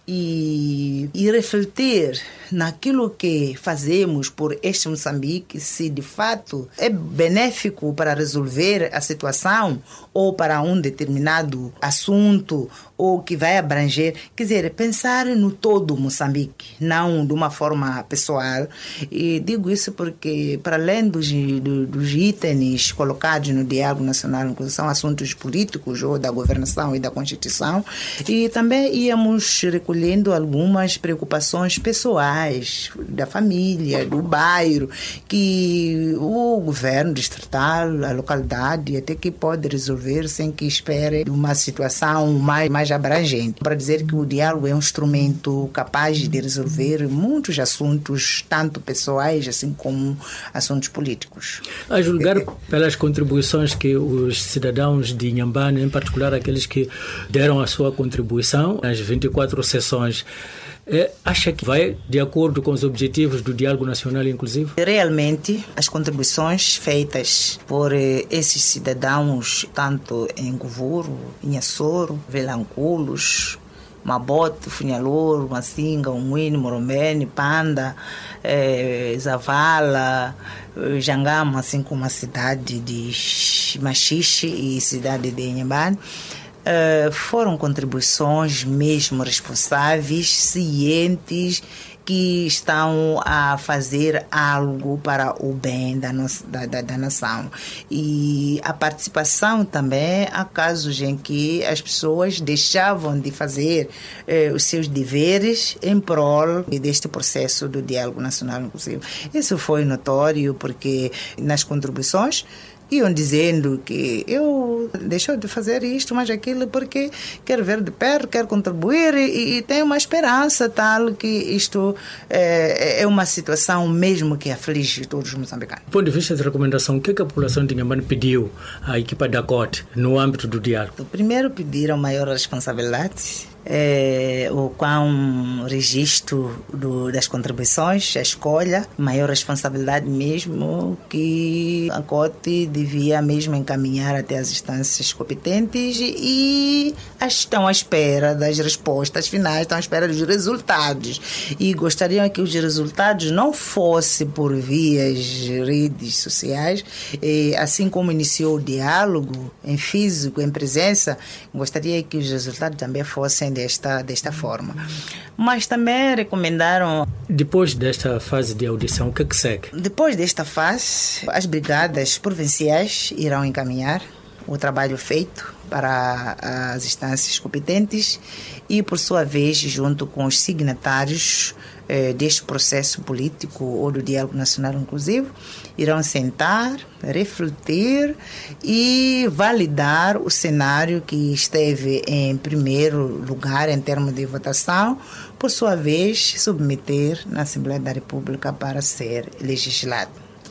e, e refletir naquilo que fazemos por este Moçambique, se de fato é benéfico para resolver a situação ou para um determinado assunto ou que vai abranger. Quer dizer, pensar no todo Moçambique, não de uma forma pessoal. E digo isso porque, para além dos, dos itens colocados no Diálogo Nacional, que são assuntos políticos ou da governação e da Constituição, e também íamos recolhendo algumas preocupações pessoais da família, do bairro, que o governo distrital, a localidade, até que pode resolver sem que espere uma situação mais, mais abrangente. Para dizer que o diálogo é um instrumento capaz de resolver muitos assuntos, tanto pessoais assim como assuntos políticos. A julgar pelas contribuições que os cidadãos de Inhambane, em particular aqueles que deram a sua contribuição nas vinte e quatro sessões, É, acha que vai de acordo com os objetivos do Diálogo Nacional Inclusivo? Realmente, as contribuições feitas por eh, esses cidadãos, tanto em Govuro, Inhassoro, Velanculos, Mabote, Funhaloro, Massinga, Umuini, Moromene, Panda, eh, Zavala, eh, Jangama, assim como a cidade de Machixe e cidade de Inhambane. Uh, foram contribuições mesmo responsáveis, cientes, que estão a fazer algo para o bem da, nossa, da, da, da nação. E a participação também, há casos em que as pessoas deixavam de fazer eh, os seus deveres em prol deste processo do Diálogo Nacional Inclusivo. Isso foi notório porque nas contribuições iam dizendo que eu deixou de fazer isto, mas aquilo, porque quero ver de perto, quero contribuir e, e tenho uma esperança tal que isto é, é uma situação mesmo que aflige todos os moçambicanos. Do ponto de vista de recomendação, o que, é que a população de Inhambane pediu à equipa da C O T no âmbito do diálogo? Primeiro pediram maior responsabilidade, É, o qual registro do, das contribuições, a escolha, maior responsabilidade mesmo, que a C O T devia mesmo encaminhar até as instâncias competentes e estão à espera das respostas finais, estão à espera dos resultados e gostariam que os resultados não fossem por vias redes sociais, e, assim como iniciou o diálogo em físico, em presença, gostaria que os resultados também fossem Desta, desta forma. Mas também recomendaram... Depois desta fase de audição, o que é que segue? Depois desta fase, as brigadas provinciais irão encaminhar o trabalho feito para as instâncias competentes e, por sua vez, junto com os signatários eh, deste processo político ou do Diálogo Nacional Inclusivo, irão sentar, refletir e validar o cenário que esteve em primeiro lugar em termos de votação, por sua vez, submeter na Assembleia da República para ser legislado.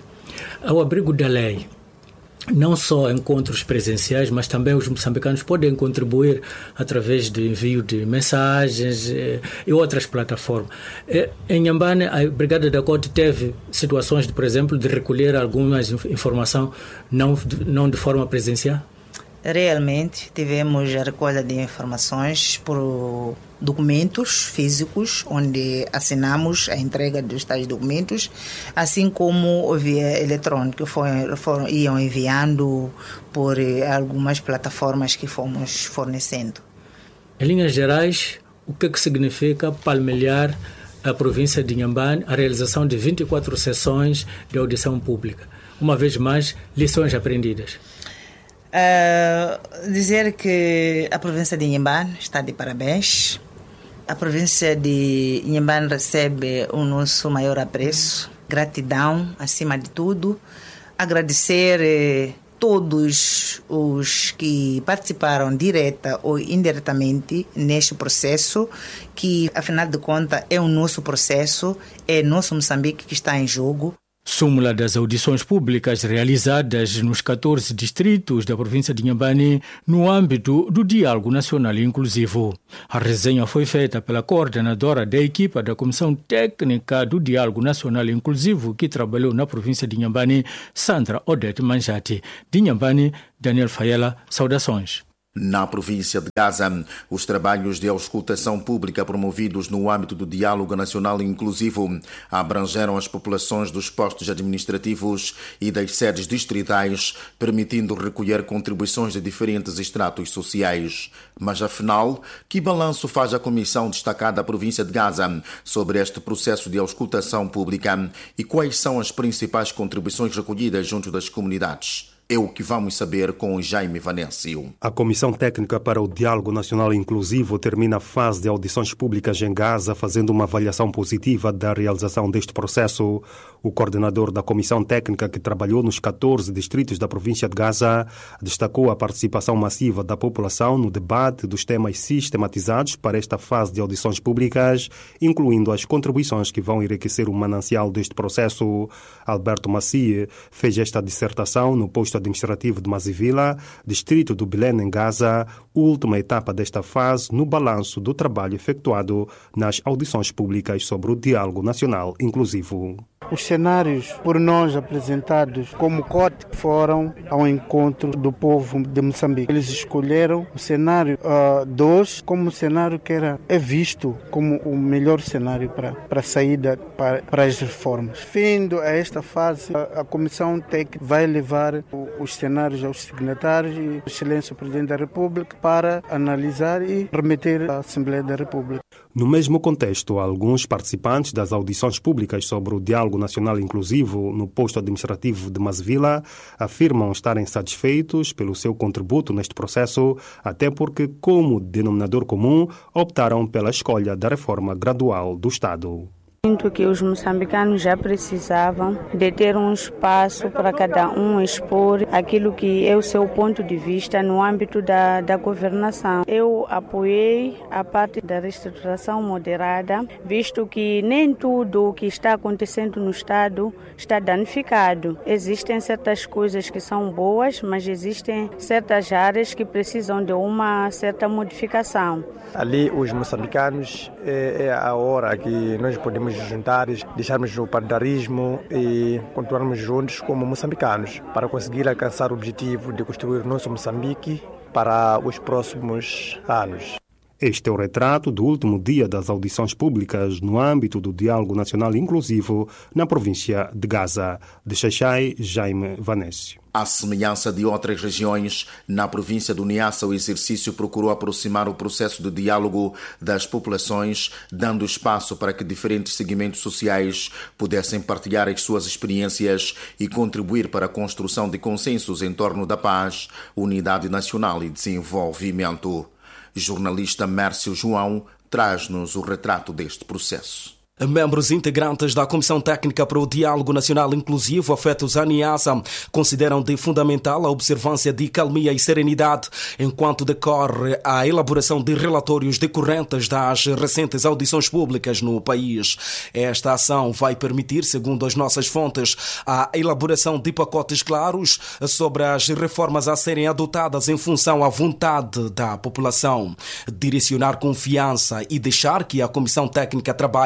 Ao abrigo da lei, não só encontros presenciais, mas também os moçambicanos podem contribuir através do envio de mensagens eh, e outras plataformas. Eh, em Inhambane, a Brigada da C O T teve situações, de, por exemplo, de recolher alguma informação não, não de forma presencial? Realmente tivemos a recolha de informações por documentos físicos, onde assinamos a entrega dos tais documentos, assim como via eletrônica, foram, foram, iam enviando por algumas plataformas que fomos fornecendo. Em linhas gerais, o que, é que significa palmilhar a província de Inhambane a realização de vinte e quatro sessões de audição pública? Uma vez mais, lições aprendidas. Uh, dizer que a província de Inhambane está de parabéns. A província de Inhambane recebe o nosso maior apreço, gratidão acima de tudo. Agradecer eh, todos os que participaram direta ou indiretamente neste processo, que afinal de contas é o nosso processo, é nosso Moçambique que está em jogo. Súmula das audições públicas realizadas nos catorze distritos da província de Inhambane no âmbito do Diálogo Nacional Inclusivo. A resenha foi feita pela coordenadora da equipa da Comissão Técnica do Diálogo Nacional Inclusivo que trabalhou na província de Inhambane, Sandra Odete Manjati. De Inhambane, Daniel Fayela, saudações. Na província de Gaza, os trabalhos de auscultação pública promovidos no âmbito do Diálogo Nacional Inclusivo abrangeram as populações dos postos administrativos e das sedes distritais, permitindo recolher contribuições de diferentes estratos sociais. Mas, afinal, que balanço faz a Comissão destacada da província de Gaza sobre este processo de auscultação pública e quais são as principais contribuições recolhidas junto das comunidades? É o que vamos saber com Jaime Vanésio. A Comissão Técnica para o Diálogo Nacional Inclusivo termina a fase de audições públicas em Gaza, fazendo uma avaliação positiva da realização deste processo. O coordenador da Comissão Técnica, que trabalhou nos catorze distritos da província de Gaza, destacou a participação massiva da população no debate dos temas sistematizados para esta fase de audições públicas, incluindo as contribuições que vão enriquecer o manancial deste processo. Alberto Macie fez esta dissertação no posto administrativo de Mazivila, distrito do Belém, em Gaza, última etapa desta fase no balanço do trabalho efetuado nas audições públicas sobre o Diálogo Nacional Inclusivo. Os cenários por nós apresentados como C O T foram ao encontro do povo de Moçambique. Eles escolheram o cenário dois uh, como o cenário que era, é visto como o melhor cenário para, para a saída para, para as reformas. Findo a esta fase, a, a Comissão Técnica vai levar o, os cenários aos signatários e Excelência Presidente da República para analisar e remeter à Assembleia da República. No mesmo contexto, alguns participantes das audições públicas sobre o Diálogo Nacional Inclusivo no posto administrativo de Mazivila afirmam estarem satisfeitos pelo seu contributo neste processo, até porque, como denominador comum, optaram pela escolha da reforma gradual do Estado. Sinto que os moçambicanos já precisavam de ter um espaço para cada um expor aquilo que é o seu ponto de vista no âmbito da, da governação. Eu apoiei a parte da reestruturação moderada, visto que nem tudo o que está acontecendo no Estado está danificado. Existem certas coisas que são boas, mas existem certas áreas que precisam de uma certa modificação. Ali, os moçambicanos, é, é a hora que nós podemos juntar, deixarmos o partidarismo e continuarmos juntos como moçambicanos para conseguir alcançar o objetivo de construir nosso Moçambique para os próximos anos. Este é o retrato do último dia das audições públicas no âmbito do Diálogo Nacional Inclusivo na província de Gaza. De Xaixai, Jaime Vanésio. À semelhança de outras regiões, na província do Niassa, o exercício procurou aproximar o processo de diálogo das populações, dando espaço para que diferentes segmentos sociais pudessem partilhar as suas experiências e contribuir para a construção de consensos em torno da paz, unidade nacional e desenvolvimento. Jornalista Mércio João traz-nos o retrato deste processo. Membros integrantes da Comissão Técnica para o Diálogo Nacional Inclusivo, afetos à Niassa, consideram de fundamental a observância de calmia e serenidade enquanto decorre a elaboração de relatórios decorrentes das recentes audições públicas no país. Esta ação vai permitir, segundo as nossas fontes, a elaboração de pacotes claros sobre as reformas a serem adotadas em função à vontade da população. Direcionar confiança e deixar que a Comissão Técnica trabalhe sem pressão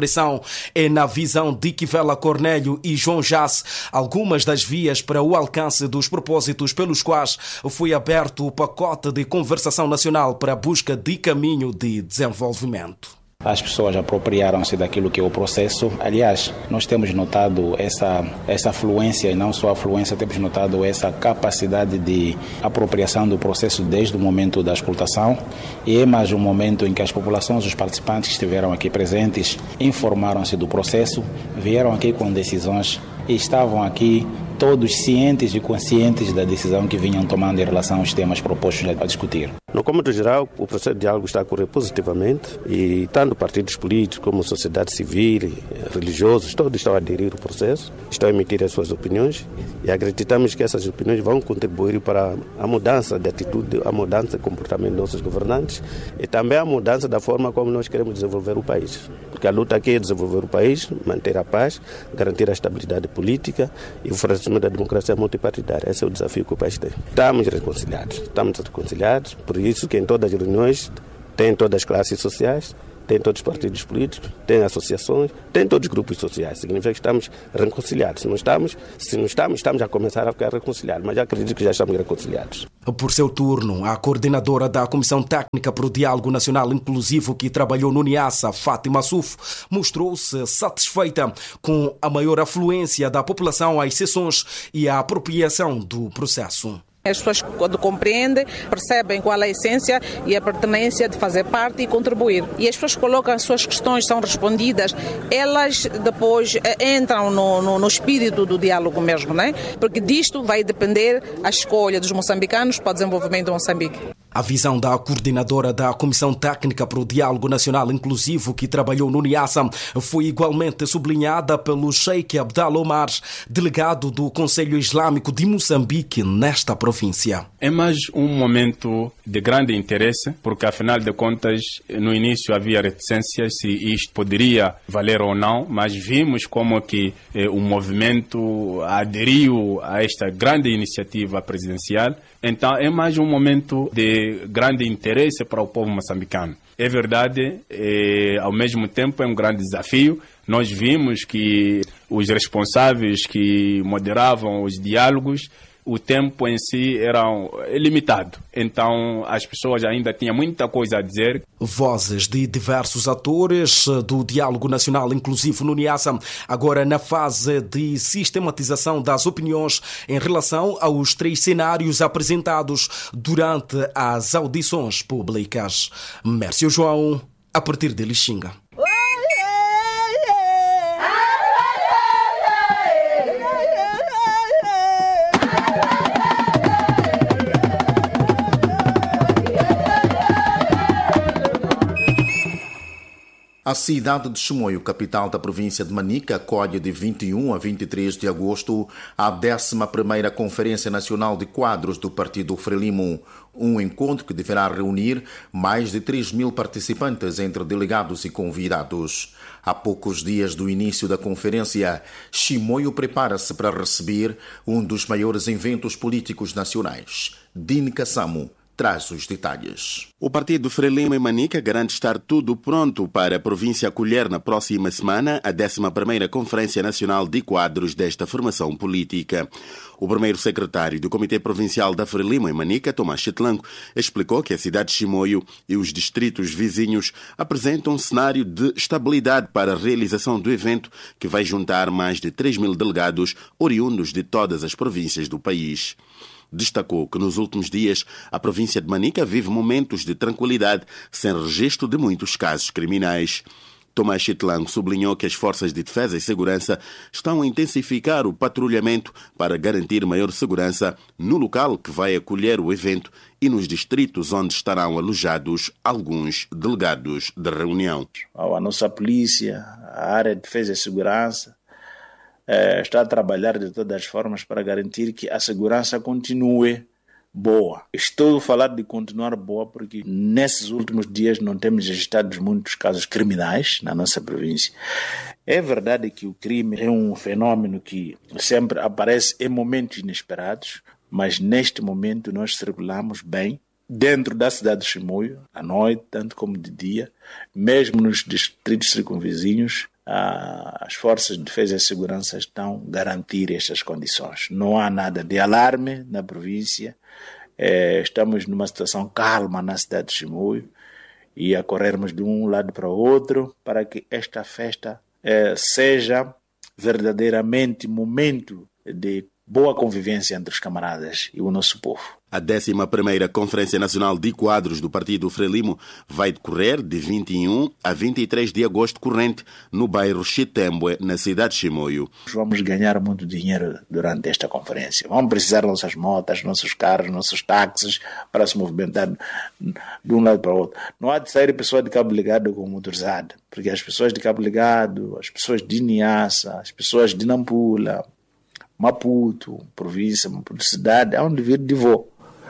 repressão. É na visão de Kivela Cornélio e João Jace algumas das vias para o alcance dos propósitos pelos quais foi aberto o pacote de conversação nacional para a busca de caminho de desenvolvimento. As pessoas apropriaram-se daquilo que é o processo. Aliás, nós temos notado essa, essa fluência, e não só a fluência, temos notado essa capacidade de apropriação do processo desde o momento da escutação. E é mais um momento em que as populações, os participantes que estiveram aqui presentes, informaram-se do processo, vieram aqui com decisões e estavam aqui todos cientes e conscientes da decisão que vinham tomando em relação aos temas propostos a discutir. No cômodo geral, o processo de diálogo está a correr positivamente e tanto partidos políticos como sociedade civil, religiosos, todos estão a aderir ao processo, estão a emitir as suas opiniões e acreditamos que essas opiniões vão contribuir para a mudança de atitude, a mudança de comportamento dos nossos governantes e também a mudança da forma como nós queremos desenvolver o país. Porque a luta aqui é desenvolver o país, manter a paz, garantir a estabilidade política e o fortalecimento da democracia multipartidária. Esse é o desafio que o país tem. Estamos reconciliados, estamos reconciliados, por isso que em todas as reuniões tem todas as classes sociais, tem todos os partidos políticos, tem associações, tem todos os grupos sociais. Significa que estamos reconciliados. Se não estamos, se não estamos, estamos a começar a ficar reconciliados, mas já acredito que já estamos reconciliados. Por seu turno, a coordenadora da Comissão Técnica para o Diálogo Nacional Inclusivo que trabalhou no Niassa, Fátima Suf, mostrou-se satisfeita com a maior afluência da população às sessões e a apropriação do processo. As pessoas, quando compreendem, percebem qual é a essência e a pertinência de fazer parte e contribuir. E as pessoas colocam as suas questões, são respondidas, elas depois entram no, no, no espírito do diálogo mesmo, né? Porque disto vai depender a escolha dos moçambicanos para o desenvolvimento de Moçambique. A visão da coordenadora da Comissão Técnica para o Diálogo Nacional Inclusivo que trabalhou no Niassa foi igualmente sublinhada pelo Sheikh Abdallah Omar, delegado do Conselho Islâmico de Moçambique nesta província. É mais um momento de grande interesse, porque afinal de contas, no início havia reticências se isto poderia valer ou não, mas vimos como que eh, o movimento aderiu a esta grande iniciativa presidencial. Então é mais um momento de grande interesse para o povo moçambicano. É verdade, é, ao mesmo tempo é um grande desafio. Nós vimos que os responsáveis que moderavam os diálogos, o tempo em si era limitado. Então as pessoas ainda tinham muita coisa a dizer. Vozes de diversos atores do Diálogo Nacional Inclusivo no Niassa, agora na fase de sistematização das opiniões em relação aos três cenários apresentados durante as audições públicas. Mércio João, a partir de Lixinga. A cidade de Chimoio, capital da província de Manica, acolhe de vinte e um a vinte e três de agosto a décima primeira Conferência Nacional de Quadros do Partido Frelimo, um encontro que deverá reunir mais de três mil participantes entre delegados e convidados. Há poucos dias do início da conferência, Chimoio prepara-se para receber um dos maiores eventos políticos nacionais. Dini Kassamo traz os detalhes. O partido Frelimo em Manica garante estar tudo pronto para a província acolher na próxima semana a décima primeira Conferência Nacional de Quadros desta formação política. O primeiro secretário do Comitê Provincial da Frelimo em Manica, Tomás Chetlanco, explicou que a cidade de Chimoio e os distritos vizinhos apresentam um cenário de estabilidade para a realização do evento que vai juntar mais de três mil delegados oriundos de todas as províncias do país. Destacou que nos últimos dias a província de Manica vive momentos de tranquilidade, sem registro de muitos casos criminais. Tomás Chetlango sublinhou que as forças de defesa e segurança estão a intensificar o patrulhamento para garantir maior segurança no local que vai acolher o evento e nos distritos onde estarão alojados alguns delegados da reunião. A nossa polícia, a área de defesa e segurança, está a trabalhar de todas as formas para garantir que a segurança continue boa. Estou a falar de continuar boa porque nesses últimos dias não temos registrado muitos casos criminais na nossa província. É verdade que o crime é um fenômeno que sempre aparece em momentos inesperados, mas neste momento nós circulamos bem dentro da cidade de Chimoio, à noite, tanto como de dia, mesmo nos distritos circunvizinhos. as forças de defesa e segurança estão a garantir estas condições. Não há nada de alarme na província. Estamos numa situação calma na cidade de Chimoio e a corrermos de um lado para o outro para que esta festa seja verdadeiramente momento de boa convivência entre os camaradas e o nosso povo. A décima primeira Conferência Nacional de Quadros do Partido Frelimo vai decorrer de vinte e um a vinte e três de agosto corrente no bairro Chitembwe, na cidade de Chimoio. Vamos ganhar muito dinheiro durante esta conferência. Vamos precisar de nossas motas, nossos carros, nossos táxis para se movimentar de um lado para o outro. Não há de sair pessoa de Cabo Ligado com motorizada, porque as pessoas de Cabo Ligado, as pessoas de Niassa, as pessoas de Nampula, Maputo, província, Maputo, cidade, há um dever de voo.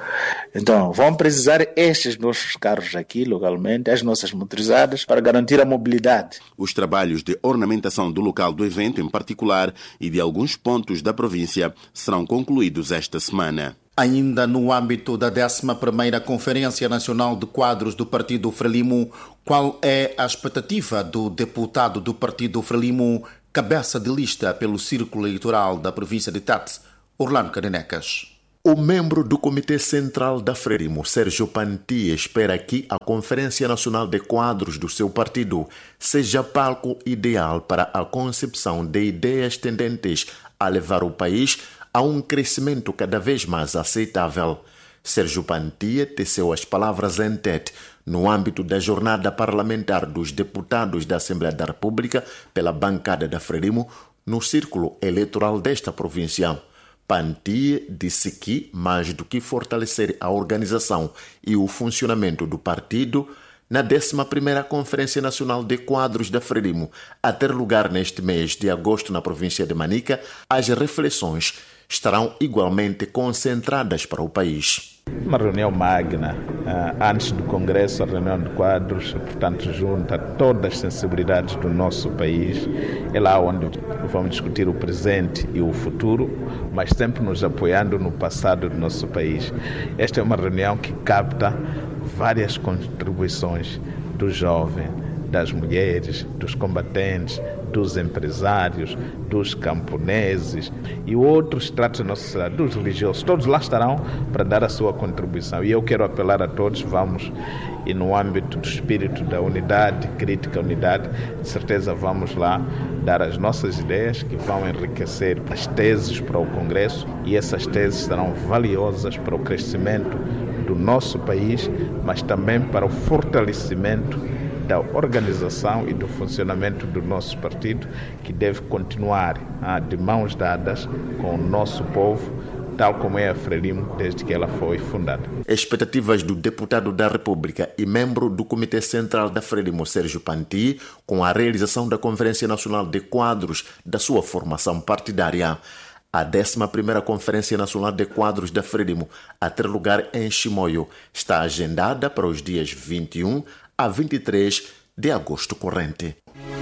Então, vão precisar estes nossos carros aqui, localmente, as nossas motorizadas, para garantir a mobilidade. Os trabalhos de ornamentação do local do evento, em particular, e de alguns pontos da província, serão concluídos esta semana. Ainda no âmbito da décima primeira Conferência Nacional de Quadros do Partido Frelimo, qual é a expectativa do deputado do Partido Frelimo, cabeça de lista pelo Círculo Eleitoral da província de Tete, Orlando Carinecas? O membro do Comitê Central da Frelimo, Sérgio Pantia, espera que a Conferência Nacional de Quadros do seu partido seja palco ideal para a concepção de ideias tendentes a levar o país a um crescimento cada vez mais aceitável. Sérgio Pantia teceu as palavras em Tete no âmbito da jornada parlamentar dos deputados da Assembleia da República pela bancada da Frelimo no círculo eleitoral desta província. Pantia disse que, mais do que fortalecer a organização e o funcionamento do partido, na décima primeira Conferência Nacional de Quadros da Frelimo, a ter lugar neste mês de agosto na província de Manica, as reflexões estarão igualmente concentradas para o país. Uma reunião magna, antes do Congresso, a reunião de quadros, portanto, junta todas as sensibilidades do nosso país. É lá onde vamos discutir o presente e o futuro, mas sempre nos apoiando no passado do nosso país. Esta é uma reunião que capta várias contribuições do jovem, das mulheres, dos combatentes, dos empresários, dos camponeses e outros estratos da nossa sociedade, dos religiosos, todos lá estarão para dar a sua contribuição. E eu quero apelar a todos, vamos, e no âmbito do espírito da unidade, crítica à unidade, de certeza vamos lá dar as nossas ideias que vão enriquecer as teses para o Congresso, e essas teses serão valiosas para o crescimento do nosso país, mas também para o fortalecimento da organização e do funcionamento do nosso partido, que deve continuar ah, de mãos dadas com o nosso povo, tal como é a Frelimo desde que ela foi fundada. Expectativas do deputado da República e membro do Comitê Central da Frelimo, Sérgio Panti, com a realização da Conferência Nacional de Quadros da sua formação partidária. A décima primeira Conferência Nacional de Quadros da Frelimo, a ter lugar em Chimoio, está agendada para os dias vinte e um a vinte e três de agosto corrente.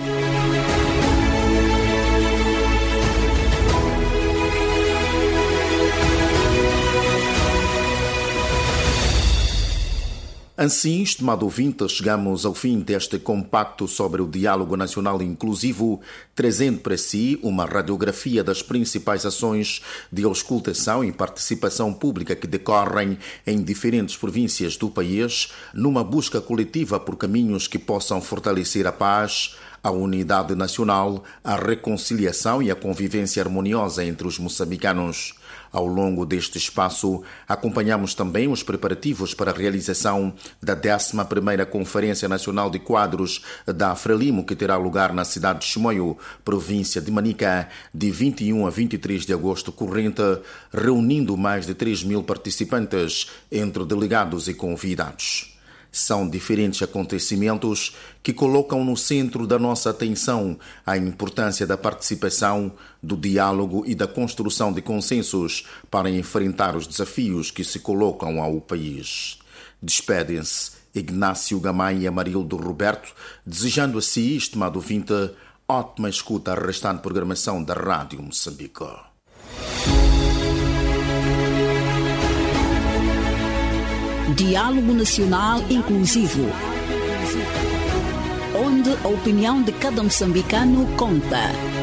Assim, estimado ouvinte, chegamos ao fim deste compacto sobre o diálogo nacional inclusivo, trazendo para si uma radiografia das principais ações de auscultação e participação pública que decorrem em diferentes províncias do país, numa busca coletiva por caminhos que possam fortalecer a paz, a unidade nacional, a reconciliação e a convivência harmoniosa entre os moçambicanos. Ao longo deste espaço, acompanhamos também os preparativos para a realização da décima primeira Conferência Nacional de Quadros da Frelimo, que terá lugar na cidade de Chimoio, província de Manica, de vinte e um a vinte e três de agosto corrente, reunindo mais de três mil participantes, entre delegados e convidados. São diferentes acontecimentos que colocam no centro da nossa atenção a importância da participação, do diálogo e da construção de consensos para enfrentar os desafios que se colocam ao país. Despedem-se Ignácio Gamay e Amarildo Roberto, desejando a si, estimado ouvinte, ótima escuta à restante programação da Rádio Moçambique. Diálogo Nacional Inclusivo. onde a opinião de cada moçambicano conta.